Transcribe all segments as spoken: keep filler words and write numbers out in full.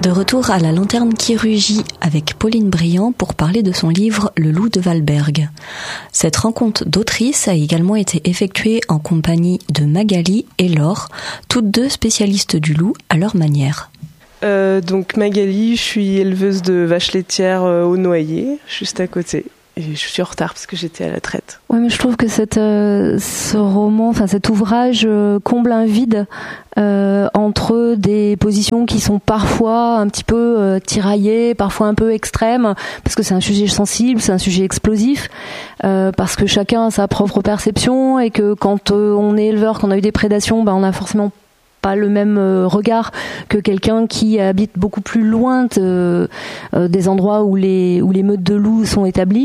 De retour à la Lanterne qui rugit avec Pauline Briand pour parler de son livre Le loup de Valberg. Cette rencontre d'autrices a également été effectuée en compagnie de Magali et Laure, toutes deux spécialistes du loup à leur manière. Euh, donc Magali, je suis éleveuse de vaches laitières euh, au Noyer, juste à côté. Et je suis en retard parce que j'étais à la traite. Ouais, mais je trouve que cette, euh, ce roman, enfin cet ouvrage euh, comble un vide euh, entre des positions qui sont parfois un petit peu euh, tiraillées, parfois un peu extrêmes, parce que c'est un sujet sensible, c'est un sujet explosif, euh, parce que chacun a sa propre perception et que quand euh, on est éleveur, qu'on a eu des prédations, ben on a forcément pas le même euh, regard que quelqu'un qui habite beaucoup plus loin de, euh, des endroits où les, où les meutes de loups sont établies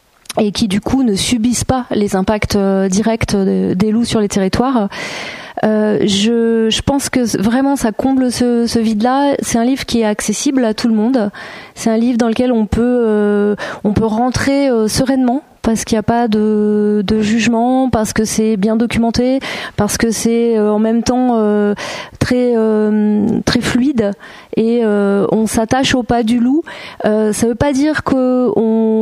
et qui du coup ne subissent pas les impacts euh, directs de, des loups sur les territoires. Euh, je, je pense que vraiment ça comble ce, ce vide-là. C'est un livre qui est accessible à tout le monde. C'est un livre dans lequel on peut, euh, on peut rentrer euh, sereinement, parce qu'il n'y a pas de, de jugement, parce que c'est bien documenté, parce que c'est euh, en même temps euh, très euh, très fluide et euh, on s'attache au pas du loup. Euh, ça ne veut pas dire que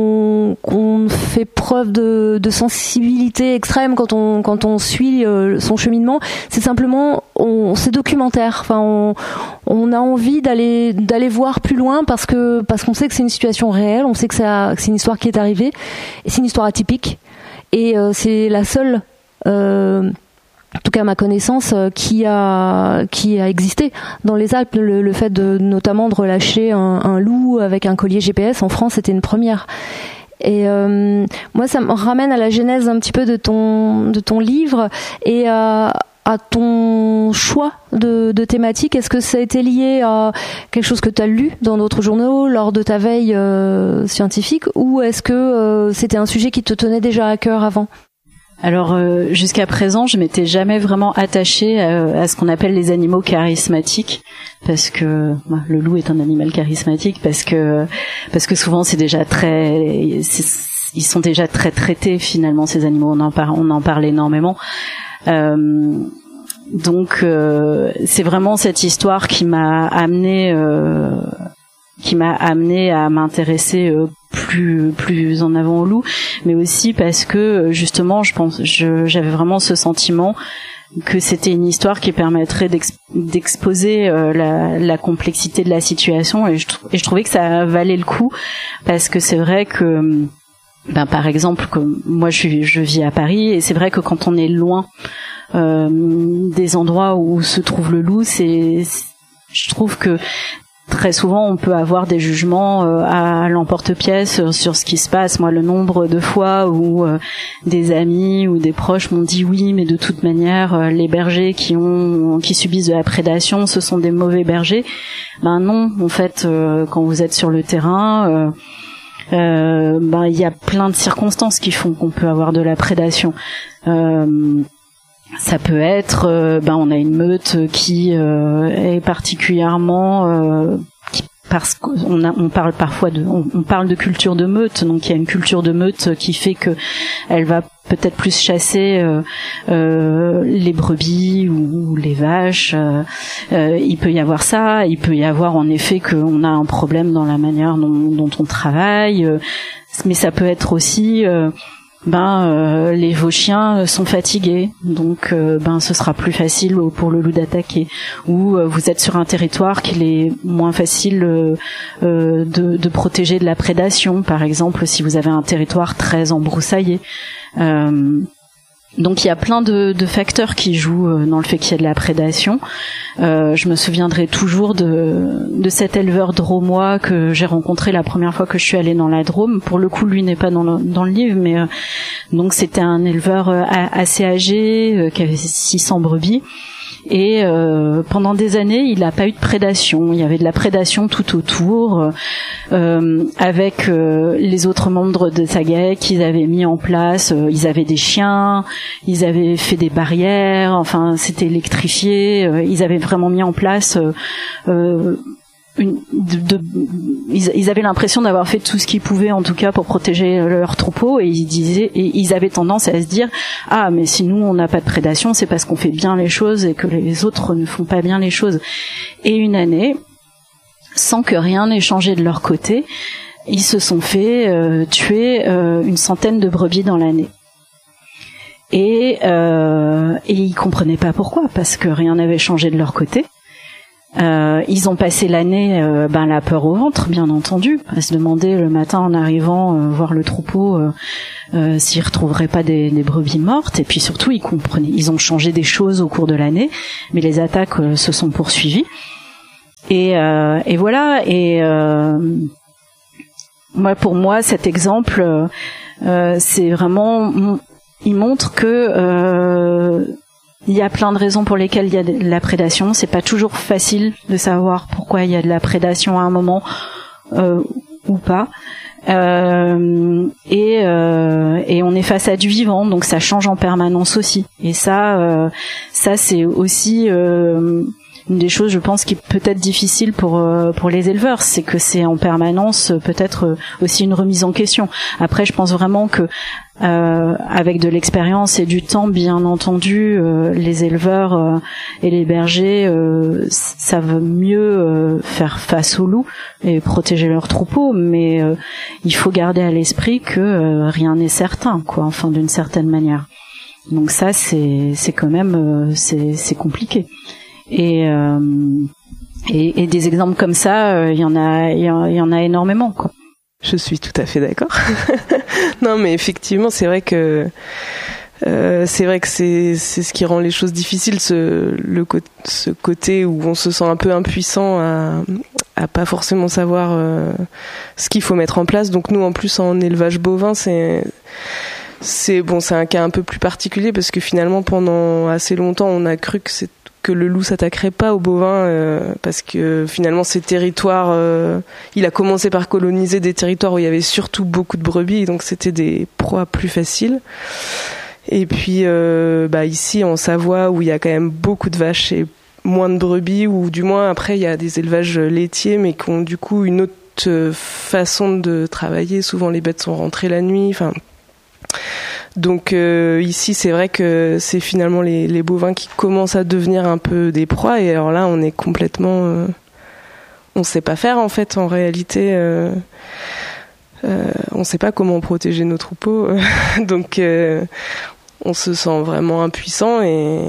on, qu'on fait preuve de, de sensibilité extrême quand on quand on suit euh, son cheminement. C'est simplement on, c'est documentaire. Enfin, on, on a envie d'aller d'aller voir plus loin parce que parce qu'on sait que c'est une situation réelle, on sait que, ça, que c'est une histoire qui est arrivée, et c'est une histoire atypique, et euh, c'est la seule, euh, en tout cas à ma connaissance, euh, qui a qui a existé dans les Alpes. Le, le fait de notamment de relâcher un, un loup avec un collier G P S en France, c'était une première. Et euh, moi, ça me ramène à la genèse un petit peu de ton de ton livre et à à ton choix de, de thématique. Est-ce que ça a été lié à quelque chose que tu as lu dans d'autres journaux lors de ta veille euh, scientifique, ou est-ce que euh, c'était un sujet qui te tenait déjà à cœur avant ? Alors euh, jusqu'à présent, je m'étais jamais vraiment attachée à, à ce qu'on appelle les animaux charismatiques, parce que bah, le loup est un animal charismatique, parce que parce que souvent c'est déjà très c'est, ils sont déjà très traités finalement, ces animaux. On en parle, on en parle énormément. Euh, donc euh, c'est vraiment cette histoire qui m'a amené euh, qui m'a amené à m'intéresser euh, plus plus en avant au loup, mais aussi parce que justement je pense je, j'avais vraiment ce sentiment que c'était une histoire qui permettrait d'ex, d'exposer euh, la, la complexité de la situation, et je, et je trouvais que ça valait le coup, parce que c'est vrai que ben par exemple, comme moi je suis je vis à Paris, et c'est vrai que quand on est loin euh, des endroits où se trouve le loup, c'est je trouve que très souvent on peut avoir des jugements euh, à l'emporte-pièce sur, sur ce qui se passe. Moi, le nombre de fois où euh, des amis ou des proches m'ont dit oui, mais de toute manière euh, les bergers qui ont qui subissent de la prédation, ce sont des mauvais bergers. Ben non, en fait, euh, quand vous êtes sur le terrain, euh, Euh, ben il y a plein de circonstances qui font qu'on peut avoir de la prédation. Euh, ça peut être, euh, ben on a une meute qui euh, est particulièrement, euh, qui, parce qu'on a, on parle parfois de, on, on parle de culture de meute, donc il y a une culture de meute qui fait que elle va peut-être plus chasser euh, euh, les brebis ou, ou les vaches. Euh, euh, il peut y avoir ça, il peut y avoir en effet qu'on a un problème dans la manière dont, dont on travaille, euh, mais ça peut être aussi euh, ben euh, les vos chiens sont fatigués, donc euh, ben ce sera plus facile pour le loup d'attaquer, ou euh, vous êtes sur un territoire qu'il est moins facile euh, euh, de, de protéger de la prédation, par exemple si vous avez un territoire très embroussaillé. Euh, donc il y a plein de, de facteurs qui jouent dans le fait qu'il y a de la prédation. Euh, je me souviendrai toujours de, de cet éleveur drômois que j'ai rencontré la première fois que je suis allée dans la Drôme. Pour le coup, lui n'est pas dans le, dans le livre, mais euh, donc c'était un éleveur euh, assez âgé euh, qui avait six cents brebis. Et euh, pendant des années, il n'a pas eu de prédation. Il y avait de la prédation tout autour, euh, avec euh, les autres membres de sa guêpe qu'ils avaient mis en place. Euh, ils avaient des chiens, ils avaient fait des barrières. Enfin, c'était électrifié. Euh, ils avaient vraiment mis en place. Euh, euh, Une, de, de, ils, ils avaient l'impression d'avoir fait tout ce qu'ils pouvaient, en tout cas pour protéger leur troupeau, et ils disaient, et ils avaient tendance à se dire ah mais si nous on n'a pas de prédation, c'est parce qu'on fait bien les choses et que les autres ne font pas bien les choses. Et une année, sans que rien n'ait changé de leur côté, ils se sont fait euh, tuer euh, une centaine de brebis dans l'année. Et, euh, et ils comprenaient pas pourquoi, parce que rien n'avait changé de leur côté. Euh, ils ont passé l'année, euh, ben la peur au ventre, bien entendu, à se demander le matin en arrivant euh, voir le troupeau euh, euh, s'ils retrouveraient pas des, des brebis mortes. Et puis surtout, ils comprenaient, ils ont changé des choses au cours de l'année, mais les attaques euh, se sont poursuivies. Et, euh, et voilà. Et euh, moi, pour moi, cet exemple, euh, c'est vraiment, il montre que euh, il y a plein de raisons pour lesquelles il y a de la prédation. C'est pas toujours facile de savoir pourquoi il y a de la prédation à un moment euh, ou pas. Euh, et, euh, et on est face à du vivant, donc ça change en permanence aussi. Et ça, euh, ça c'est aussi euh, une des choses, je pense, qui est peut-être difficile pour euh, pour les éleveurs, c'est que c'est en permanence euh, peut-être euh, aussi une remise en question. Après, je pense vraiment que Euh, avec de l'expérience et du temps, bien entendu, euh, les éleveurs euh, et les bergers euh, savent mieux euh, faire face aux loups et protéger leurs troupeaux, mais euh, il faut garder à l'esprit que euh, rien n'est certain, quoi, enfin d'une certaine manière. Donc ça, c'est c'est quand même euh, c'est c'est compliqué. Et euh, et, et des exemples comme ça, il euh, y en a il y, y en a énormément, quoi. Je suis tout à fait d'accord. Non, mais effectivement, c'est vrai que euh, c'est vrai que c'est c'est ce qui rend les choses difficiles, ce le ce côté où on se sent un peu impuissant à à pas forcément savoir euh, ce qu'il faut mettre en place. Donc nous, en plus, en élevage bovin, c'est c'est bon, c'est un cas un peu plus particulier parce que finalement, pendant assez longtemps, on a cru que c'est que le loup s'attaquerait pas aux bovins euh, parce que finalement ces territoires euh, il a commencé par coloniser des territoires où il y avait surtout beaucoup de brebis, donc c'était des proies plus faciles. Et puis euh, bah ici en Savoie où il y a quand même beaucoup de vaches et moins de brebis, ou du moins après il y a des élevages laitiers mais qui ont du coup une autre façon de travailler. Souvent les bêtes sont rentrées la nuit, enfin donc euh, ici c'est vrai que c'est finalement les, les bovins qui commencent à devenir un peu des proies, et alors là on est complètement euh, on sait pas faire en fait en réalité euh, euh, on sait pas comment protéger nos troupeaux donc euh, on se sent vraiment impuissant, et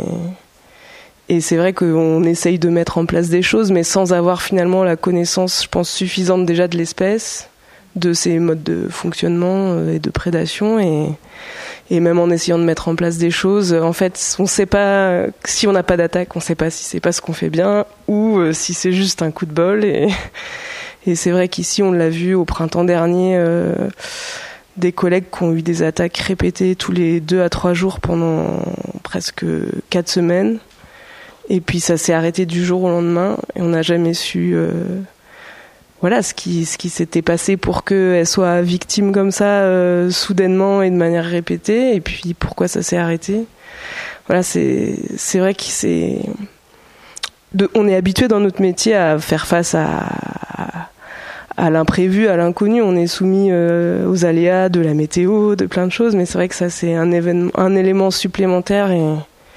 et c'est vrai qu'on essaye de mettre en place des choses mais sans avoir finalement la connaissance, je pense, suffisante déjà de l'espèce, de ses modes de fonctionnement et de prédation, et et même en essayant de mettre en place des choses, en fait, on sait pas, si on n'a pas d'attaque, on sait pas si c'est pas ce qu'on fait bien ou si c'est juste un coup de bol. Et, et c'est vrai qu'ici, on l'a vu au printemps dernier, euh, des collègues qui ont eu des attaques répétées tous les deux à trois jours pendant presque quatre semaines. Et puis ça s'est arrêté du jour au lendemain, et on n'a jamais su euh, voilà ce qui ce qui s'était passé pour qu'elle soit victime comme ça euh, soudainement et de manière répétée, et puis pourquoi ça s'est arrêté. Voilà, c'est c'est vrai que c'est de, on est habitué dans notre métier à faire face à à, à l'imprévu, à l'inconnu. On est soumis euh, aux aléas de la météo, de plein de choses, mais c'est vrai que ça c'est un événement, un élément supplémentaire, et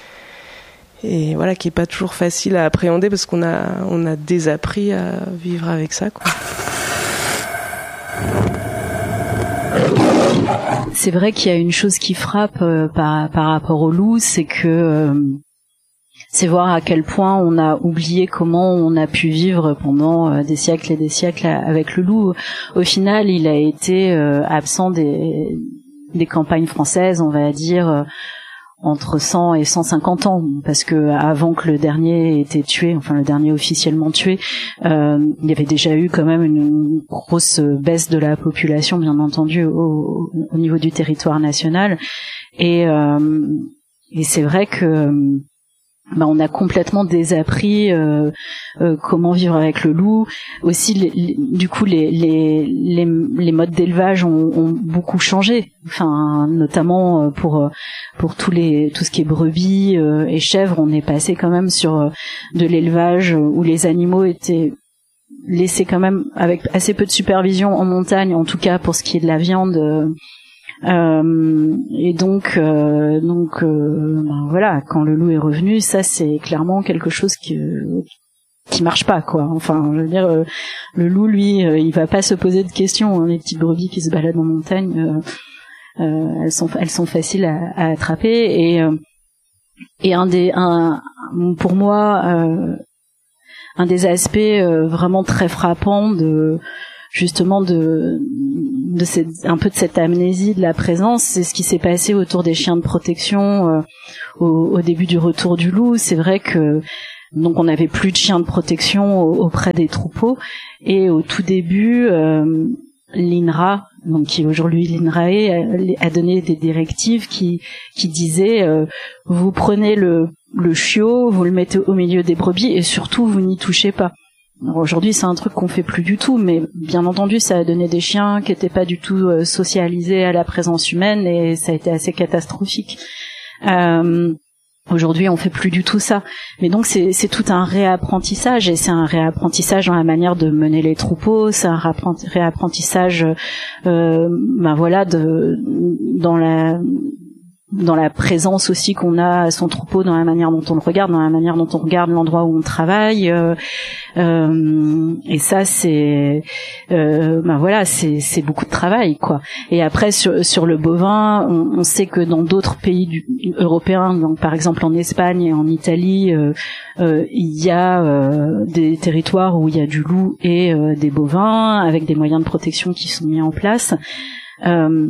et voilà, qui est pas toujours facile à appréhender parce qu'on a on a désappris à vivre avec ça, quoi. C'est vrai qu'il y a une chose qui frappe euh, par par rapport au loup, c'est que euh, c'est voir à quel point on a oublié comment on a pu vivre pendant euh, des siècles et des siècles avec le loup. Au final, il a été euh, absent des des campagnes françaises, on va dire, euh, entre cent et cent cinquante ans, parce que avant que le dernier ait été tué, enfin le dernier officiellement tué, euh, il y avait déjà eu quand même une grosse baisse de la population, bien entendu, au, au niveau du territoire national. Et, euh, et c'est vrai que bah, on a complètement désappris euh, euh, comment vivre avec le loup. Aussi, les, les, du coup, les, les, les, les modes d'élevage ont, ont beaucoup changé. Enfin, notamment pour pour tous les tout ce qui est brebis euh, et chèvres, on est passé quand même sur euh, de l'élevage où les animaux étaient laissés quand même avec assez peu de supervision en montagne, en tout cas pour ce qui est de la viande. Euh, Euh, et donc, euh, donc, euh, ben voilà, quand le loup est revenu, ça c'est clairement quelque chose qui, qui marche pas, quoi. Enfin, je veux dire, euh, le loup, lui, euh, il va pas se poser de questions. Hein. Les petites brebis qui se baladent en montagne, euh, euh, elles sont, elles sont faciles à, à attraper. Et, euh, et un des, un, pour moi, euh, un des aspects euh, vraiment très frappants de, justement, de, de cette, un peu de cette amnésie de la présence, c'est ce qui s'est passé autour des chiens de protection euh, au, au début du retour du loup. C'est vrai que donc on n'avait plus de chiens de protection auprès des troupeaux, et au tout début, euh, l'I N R A, donc qui aujourd'hui l'I N R A E, a, a donné des directives qui qui disaient euh, vous prenez le le chiot, vous le mettez au milieu des brebis et surtout vous n'y touchez pas. Alors aujourd'hui c'est un truc qu'on fait plus du tout, mais bien entendu ça a donné des chiens qui étaient pas du tout euh, socialisés à la présence humaine, et ça a été assez catastrophique. Euh, Aujourd'hui, on fait plus du tout ça. Mais donc, c'est, c'est tout un réapprentissage, et c'est un réapprentissage dans la manière de mener les troupeaux. C'est un réapprentissage, euh, ben voilà, de dans la dans la présence aussi qu'on a à son troupeau, dans la manière dont on le regarde, dans la manière dont on regarde l'endroit où on travaille. Euh, euh, et ça, c'est, euh, ben voilà, c'est, c'est beaucoup de travail, quoi. Et après, sur, sur le bovin, on, on sait que dans d'autres pays du, européens, donc par exemple en Espagne et en Italie, euh, euh, il y a euh, des territoires où il y a du loup et euh, des bovins, avec des moyens de protection qui sont mis en place. Euh,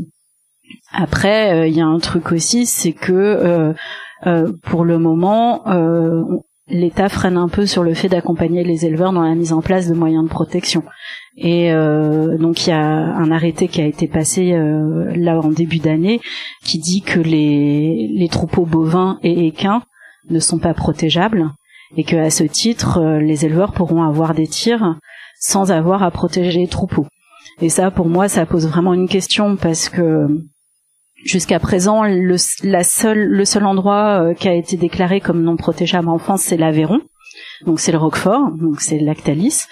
Après, il euh, y a un truc aussi, c'est que euh, euh, pour le moment, euh, l'État freine un peu sur le fait d'accompagner les éleveurs dans la mise en place de moyens de protection. Et euh, donc il y a un arrêté qui a été passé euh, là en début d'année qui dit que les, les troupeaux bovins et équins ne sont pas protégeables, et que à ce titre, euh, les éleveurs pourront avoir des tirs sans avoir à protéger les troupeaux. Et ça, pour moi, ça pose vraiment une question, parce que jusqu'à présent, le, la seule, le seul endroit euh, qui a été déclaré comme non protégeable en France, c'est l'Aveyron. Donc c'est le Roquefort, donc c'est le Lactalis.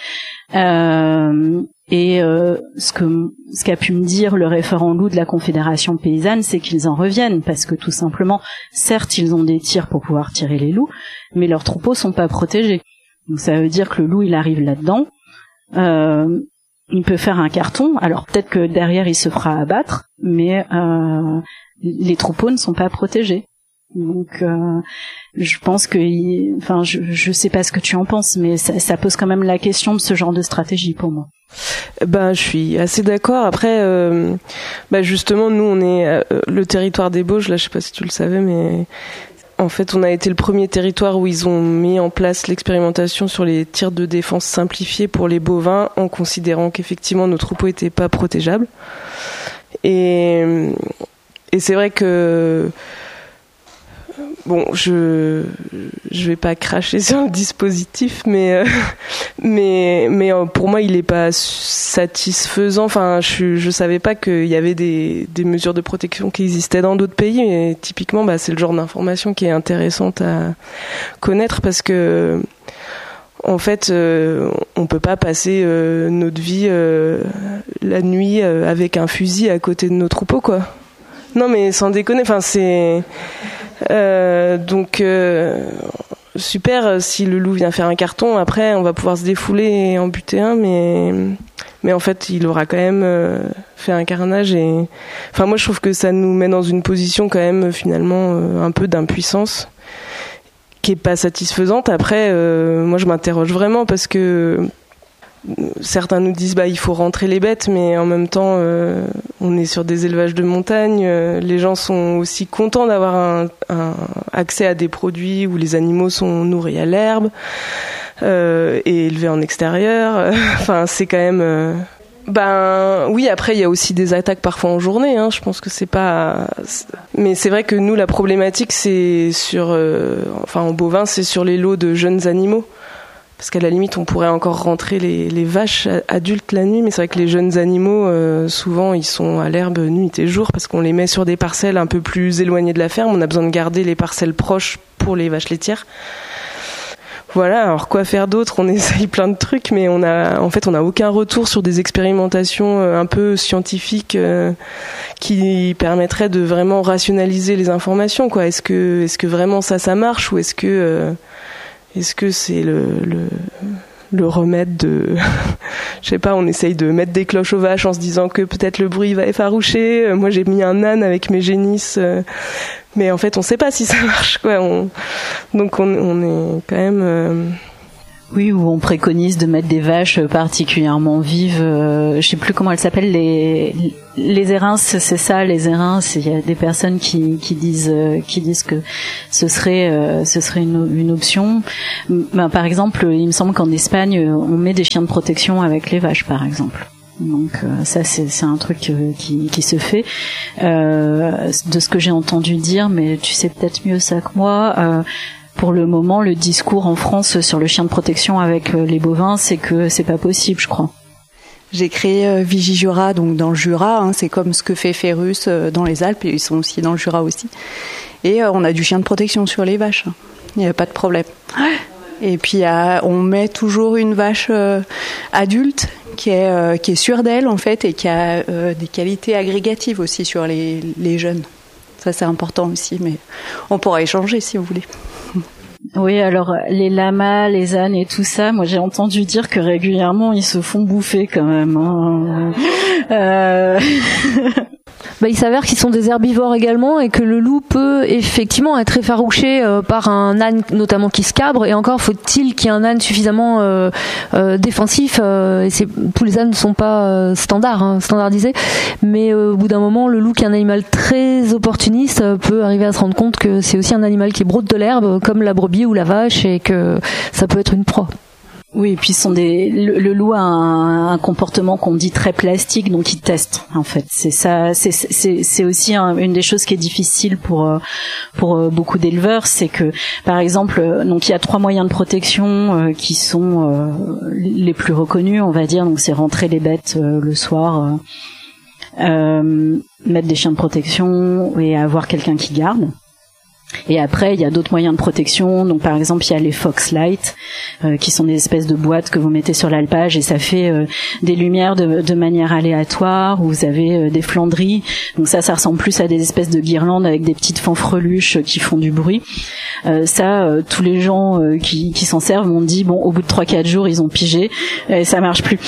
Euh, et euh, ce que ce qu'a pu me dire le référent loup de la Confédération paysanne, c'est qu'ils en reviennent, parce que tout simplement, certes, ils ont des tirs pour pouvoir tirer les loups, mais leurs troupeaux sont pas protégés. Donc ça veut dire que le loup, il arrive là-dedans. Euh, il peut faire un carton, alors peut-être que derrière il se fera abattre, mais euh, les troupeaux ne sont pas protégés. Donc euh, je pense que, il, enfin je je sais pas ce que tu en penses, mais ça, ça pose quand même la question de ce genre de stratégie pour moi. Ben je suis assez d'accord. Après, euh, bah justement nous on est euh, le territoire des Bauges, là je sais pas si tu le savais, mais en fait, on a été le premier territoire où ils ont mis en place l'expérimentation sur les tirs de défense simplifiés pour les bovins, en considérant qu'effectivement nos troupeaux étaient pas protégeables. Et, et c'est vrai que bon, je je vais pas cracher sur le dispositif, mais euh, mais mais euh, pour moi il est pas satisfaisant. Enfin, je je savais pas qu'il y avait des des mesures de protection qui existaient dans d'autres pays. Et typiquement, bah c'est le genre d'information qui est intéressante à connaître, parce que en fait, euh, on peut pas passer euh, notre vie euh, la nuit euh, avec un fusil à côté de nos troupeaux, quoi. Non, mais sans déconner. Enfin, c'est euh, donc euh, super si le loup vient faire un carton. Après, on va pouvoir se défouler et en buter un, mais mais en fait, il aura quand même euh, fait un carnage. Et enfin, moi, je trouve que ça nous met dans une position quand même finalement euh, un peu d'impuissance, qui est pas satisfaisante. Après, euh, moi, je m'interroge vraiment, parce que certains nous disent bah il faut rentrer les bêtes, mais en même temps euh, on est sur des élevages de montagne, euh, les gens sont aussi contents d'avoir un, un accès à des produits où les animaux sont nourris à l'herbe euh, et élevés en extérieur. Enfin c'est quand même euh, ben oui, après il y a aussi des attaques parfois en journée, hein, je pense que c'est pas c'est... mais c'est vrai que nous la problématique c'est sur euh, enfin en bovin c'est sur les lots de jeunes animaux. Parce qu'à la limite, on pourrait encore rentrer les, les vaches adultes la nuit, mais c'est vrai que les jeunes animaux, euh, souvent, ils sont à l'herbe nuit et jour, parce qu'on les met sur des parcelles un peu plus éloignées de la ferme. On a besoin de garder les parcelles proches pour les vaches laitières. Voilà, alors quoi faire d'autre ? On essaye plein de trucs, mais on a, en fait, on n'a aucun retour sur des expérimentations un peu scientifiques euh, qui permettraient de vraiment rationaliser les informations, quoi. Est-ce que, est-ce que vraiment ça, ça marche, ou est-ce que... Euh, est-ce que c'est le, le, le remède de, je sais pas, on essaye de mettre des cloches aux vaches en se disant que peut-être le bruit va effaroucher. Moi, j'ai mis un âne avec mes génisses, euh, mais en fait, on sait pas si ça marche, quoi. On, donc, on, on est quand même. Euh, Oui, où on préconise de mettre des vaches particulièrement vives. Euh, je sais plus comment elles s'appellent, les les érinces, c'est ça, les érinces. Il y a des personnes qui qui disent euh, qui disent que ce serait euh, ce serait une une option. Ben, par exemple, il me semble qu'en Espagne, on met des chiens de protection avec les vaches, par exemple. Donc euh, ça c'est c'est un truc euh, qui qui se fait. Euh, de ce que j'ai entendu dire, mais tu sais peut-être mieux ça que moi. Euh, Pour le moment, le discours en France sur le chien de protection avec les bovins, c'est que c'est pas possible, je crois. J'ai créé euh, Vigijura, donc dans le Jura, hein, c'est comme ce que fait Ferrus euh, dans les Alpes, et ils sont aussi dans le Jura aussi. Et euh, on a du chien de protection sur les vaches, hein. Il n'y a pas de problème. Et puis euh, on met toujours une vache euh, adulte qui est, euh, qui est sûre d'elle en fait, et qui a euh, des qualités agrégatives aussi sur les, les jeunes. Ça c'est important aussi, mais on pourra échanger si vous voulez. Oui, alors les lamas, les ânes et tout ça, moi j'ai entendu dire que régulièrement ils se font bouffer quand même. Hein. Euh... Bah, il s'avère qu'ils sont des herbivores également et que le loup peut effectivement être effarouché euh, par un âne notamment qui se cabre, et encore faut-il qu'il y ait un âne suffisamment euh, euh, défensif, euh, et c'est, tous les ânes ne sont pas euh, standards, hein, standardisés, mais euh, au bout d'un moment le loup, qui est un animal très opportuniste, euh, peut arriver à se rendre compte que c'est aussi un animal qui broute de l'herbe comme la brebis ou la vache, et que ça peut être une proie. Oui, et puis sont des le, le loup a un, un comportement qu'on dit très plastique, donc il teste en fait. C'est ça, c'est c'est c'est aussi un, une des choses qui est difficile pour pour beaucoup d'éleveurs, c'est que par exemple, donc il y a trois moyens de protection euh, qui sont euh, les plus reconnus, on va dire. Donc c'est rentrer les bêtes euh, le soir, euh, euh, mettre des chiens de protection et avoir quelqu'un qui garde. Et après, il y a d'autres moyens de protection. Donc, par exemple, il y a les Foxlight, euh, qui sont des espèces de boîtes que vous mettez sur l'alpage, et ça fait euh, des lumières de, de manière aléatoire. Où vous avez euh, des flandries. Donc ça, ça ressemble plus à des espèces de guirlandes avec des petites fanfreluches qui font du bruit. Euh, ça, euh, tous les gens euh, qui, qui s'en servent m'ont dit, bon, au bout de trois quatre jours, ils ont pigé, et ça marche plus.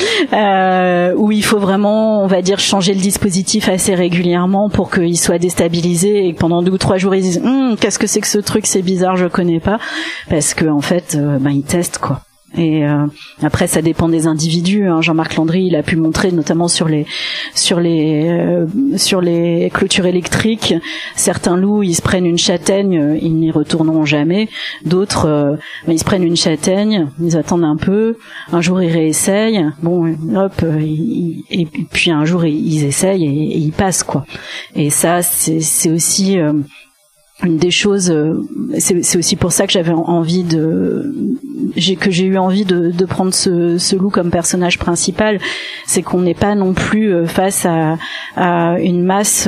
Euh, où il faut vraiment, on va dire, changer le dispositif assez régulièrement pour qu'il soit déstabilisé, et que pendant deux ou trois jours, ils disent, hum, qu'est-ce que c'est que ce truc, c'est bizarre, je connais pas, parce que en fait euh, ben ils testent quoi. Et euh, après ça dépend des individus, hein. Jean-Marc Landry, il a pu montrer notamment sur les sur les euh, sur les clôtures électriques, certains loups ils se prennent une châtaigne, ils n'y retourneront jamais, d'autres euh, ben, ils se prennent une châtaigne, ils attendent un peu, un jour ils réessayent, bon hop, ils, et puis un jour ils, ils essayent et, et ils passent quoi. Et ça c'est c'est aussi euh, une des choses, c'est, c'est aussi pour ça que j'avais envie de, j'ai, que j'ai eu envie de, de prendre ce, ce loup comme personnage principal, c'est qu'on n'est pas non plus face à, à une masse,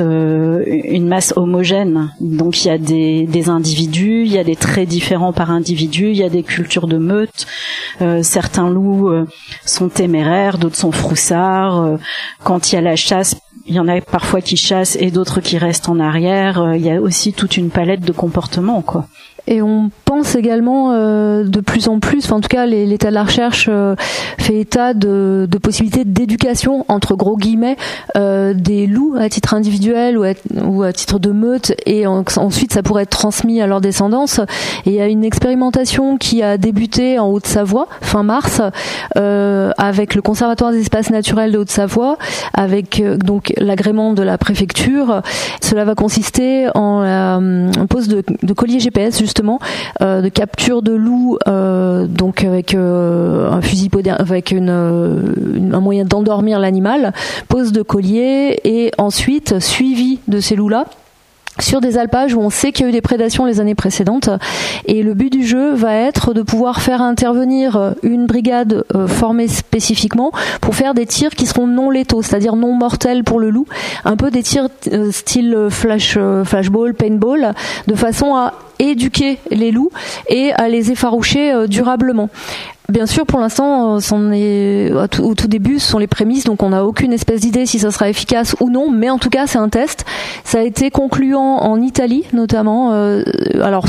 une masse homogène. Donc il y a des, des individus, il y a des traits différents par individu, il y a des cultures de meute. Euh, certains loups sont téméraires, d'autres sont froussards. Quand il y a la chasse, il y en a parfois qui chassent et d'autres qui restent en arrière. Il y a aussi toute une palette de comportements, quoi. Et on pense également euh, de plus en plus, enfin en tout cas les, l'état de la recherche euh, fait état de, de possibilités d'éducation entre gros guillemets euh, des loups à titre individuel ou à, ou à titre de meute, et en, ensuite ça pourrait être transmis à leur descendance. Et il y a une expérimentation qui a débuté en Haute-Savoie fin mars euh, avec le Conservatoire des espaces naturels de Haute-Savoie, avec euh, donc l'agrément de la préfecture. Cela va consister en euh, un poste de, de collier G P S justement. Justement, euh, de capture de loups, euh, donc avec euh, un fusil podé- avec une, une, un moyen d'endormir l'animal, pose de collier, et ensuite suivi de ces loups-là sur des alpages où on sait qu'il y a eu des prédations les années précédentes. Et le but du jeu va être de pouvoir faire intervenir une brigade euh, formée spécifiquement pour faire des tirs qui seront non létaux, c'est-à-dire non mortels pour le loup, un peu des tirs euh, style flash, euh, flashball, paintball, de façon à éduquer les loups et à les effaroucher euh, durablement. Bien sûr, pour l'instant, c'en est au tout début, ce sont les prémices, donc on n'a aucune espèce d'idée si ça sera efficace ou non, mais en tout cas, c'est un test. Ça a été concluant en Italie, notamment, euh, alors sur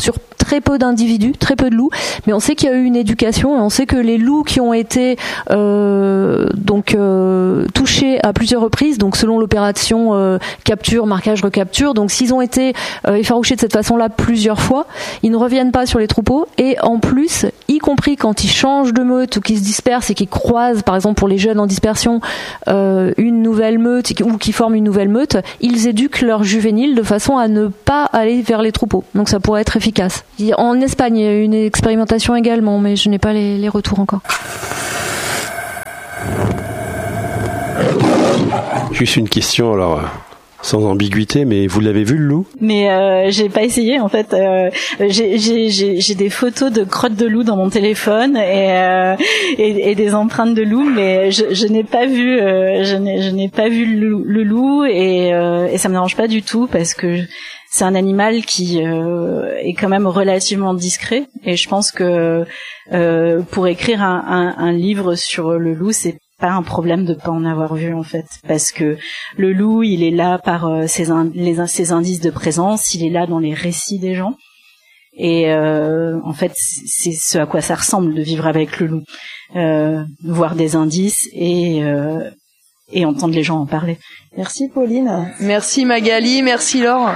très peu d'individus, très peu de loups, mais on sait qu'il y a eu une éducation et on sait que les loups qui ont été euh, donc euh, touchés à plusieurs reprises, donc selon l'opération euh, capture, marquage, recapture, donc s'ils ont été euh, effarouchés de cette façon-là plusieurs fois, ils ne reviennent pas sur les troupeaux et en plus, y compris quand ils changent de meute ou qu'ils se dispersent et qu'ils croisent, par exemple pour les jeunes en dispersion, euh, une nouvelle meute ou qui forment une nouvelle meute, ils éduquent leurs juvéniles de façon à ne pas aller vers les troupeaux. Donc ça pourrait être efficace. En Espagne, il y a eu une expérimentation également, mais je n'ai pas les, les retours encore. Juste une question, alors, sans ambiguïté, mais vous l'avez vu le loup ? Mais euh, j'ai pas essayé en fait. Euh, j'ai, j'ai, j'ai, j'ai des photos de crottes de loup dans mon téléphone et, euh, et, et des empreintes de loup, mais je, je n'ai pas vu, euh, je n'ai, je n'ai pas vu le loup, le loup et, euh, et ça me dérange pas du tout parce que c'est un animal qui euh, est quand même relativement discret et je pense que euh, pour écrire un, un, un livre sur le loup, c'est pas un problème de pas en avoir vu en fait, parce que le loup il est là par euh, ses, in- les, ses indices de présence, il est là dans les récits des gens et euh, en fait c'est ce à quoi ça ressemble de vivre avec le loup, euh, voir des indices et euh, et entendre les gens en parler. Merci Pauline. Merci Magali, merci Laure.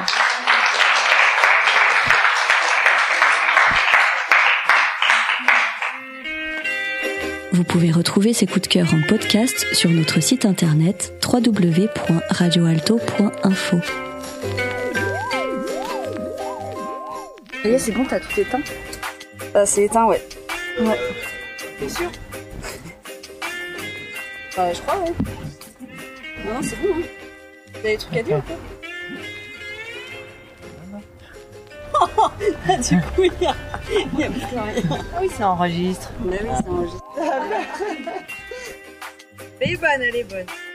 Vous pouvez retrouver ces coups de cœur en podcast sur notre site internet w w w point radio alto point info. Et c'est bon, t'as tout éteint ? Ah, c'est éteint, ouais. Ouais. T'es sûr ? Bah, je crois, ouais. Non, non, c'est bon, hein. T'as des trucs à dire, ou quoi ? Du coup, il y a, il y a plus rien. Ah oui, ça enregistre. Bah oui, ça enregistre. Elle est bonne, elle est bonne.